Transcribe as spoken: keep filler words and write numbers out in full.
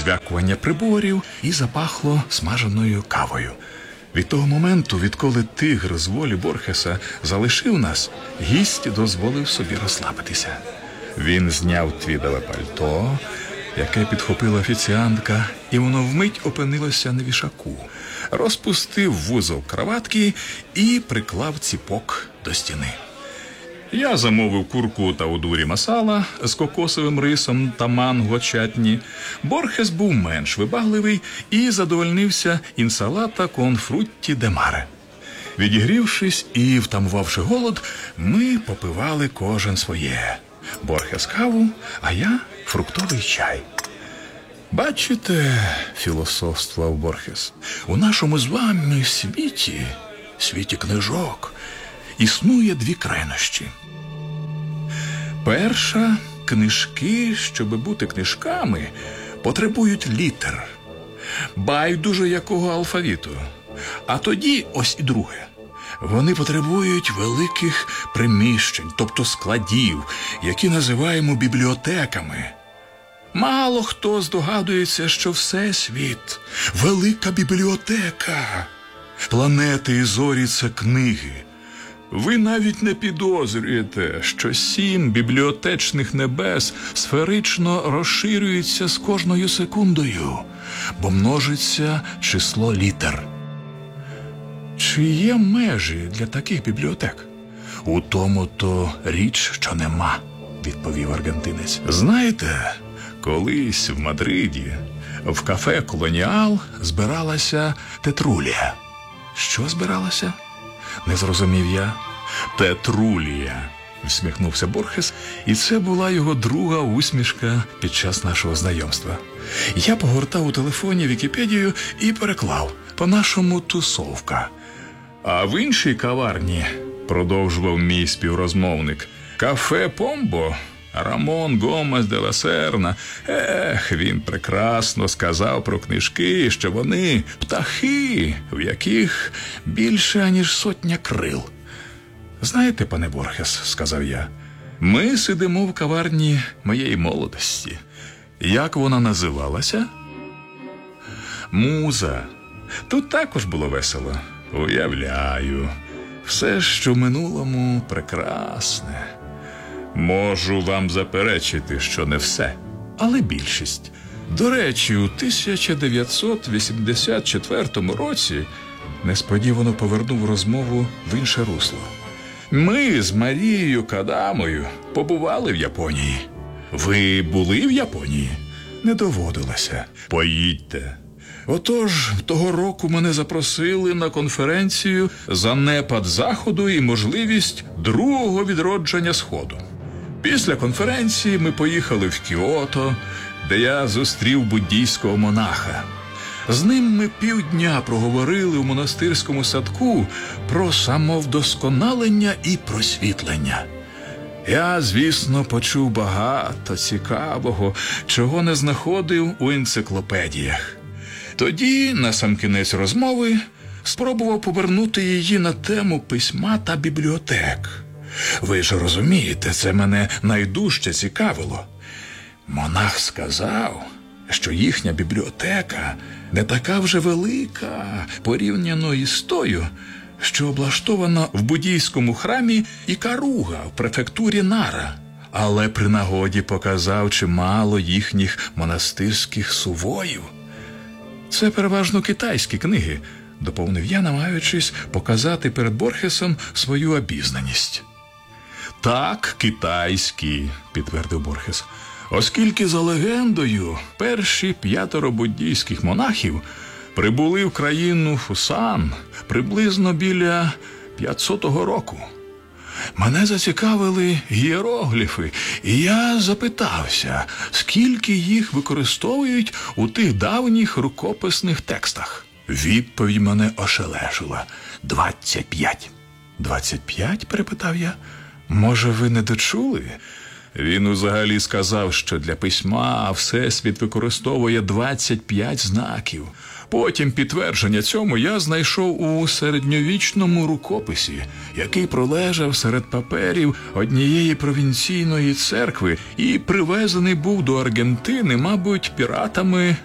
позвякування приборів і запахло смаженою кавою. Від того моменту, відколи тигр з волі Борхеса залишив нас, гість дозволив собі розслабитися. Він зняв твідове пальто, яке підхопила офіціантка, і воно вмить опинилося на вішаку. Розпустив вузол краватки і приклав ціпок до стіни. Я замовив курку таудурі масала з кокосовим рисом та манго чатні. Борхес був менш вибагливий і задовольнився інсалата кон фрутті де маре. Відігрівшись і втамувавши голод, ми попивали кожен своє. Борхес каву, а я фруктовий чай. «Бачите, – філософствував Борхес, – у нашому з вами світі, світі книжок, існує дві крайнощі. Перша – книжки, щоб бути книжками, потребують літер, байдуже якого алфавіту. А тоді ось і друге. Вони потребують великих приміщень, тобто складів, які називаємо бібліотеками. Мало хто здогадується, що Всесвіт – велика бібліотека. Планети і зорі – це книги. Ви навіть не підозрюєте, що сім бібліотечних небес сферично розширюються з кожною секундою, бо множиться число літер. Чи є межі для таких бібліотек? У тому-то річ, що нема, відповів аргентинець. Знаєте, колись в Мадриді в кафе «Колоніал» збиралася Тетрулія. Що збиралася? Не зрозумів я. Тетрулія, всміхнувся Борхес, і це була його друга усмішка під час нашого знайомства. Я погортав у телефоні Вікіпедію і переклав: по-нашому тусовка. А в іншій каварні, продовжував мій співрозмовник, кафе «Помбо», Рамон Гомес де ла Серна. Ех, він прекрасно сказав про книжки, що вони птахи, в яких більше, аніж сотня крил. Знаєте, пане Борхес, сказав я, ми сидимо в каварні моєї молодості. Як вона називалася? Муза. Тут також було весело. Уявляю. Все, що в минулому, прекрасне. Можу вам заперечити, що не все, але більшість. До речі, у тисяча дев'ятсот вісімдесят четвертому році несподівано повернув розмову в інше русло. Ми з Марією Кадамою побували в Японії. Ви були в Японії? Не доводилося. Поїдьте. Отож, того року мене запросили на конференцію «Занепад Заходу і можливість другого відродження Сходу». Після конференції ми поїхали в Кіото, де я зустрів буддійського монаха. З ним ми півдня проговорили у монастирському садку про самовдосконалення і просвітлення. Я, звісно, почув багато цікавого, чого не знаходив у енциклопедіях. Тоді, насамкінець розмови, спробував повернути її на тему письма та бібліотек. Ви ж розумієте, це мене найдужче цікавило. Монах сказав, що їхня бібліотека не така вже велика, порівняно із тою, що облаштована в буддійському храмі Ікаруга в префектурі Нара, але при нагоді показав чимало їхніх монастирських сувоїв. Це переважно китайські книги, доповнив я, намагаючись показати перед Борхесом свою обізнаність. Так, китайські, підтвердив Борхес, оскільки за легендою перші п'ятеро буддійських монахів прибули в країну Фусан приблизно біля п'ятсотого року. Мене зацікавили гієрогліфи, і я запитався, скільки їх використовують у тих давніх рукописних текстах. Відповідь мене ошелешила. Двадцять п'ять. Двадцять п'ять? Перепитав я. Може, ви не дочули? Він взагалі сказав, що для письма Всесвіт використовує двадцять п'ять знаків. Потім підтвердження цьому я знайшов у середньовічному рукописі, який пролежав серед паперів однієї провінційної церкви і привезений був до Аргентини, мабуть, піратами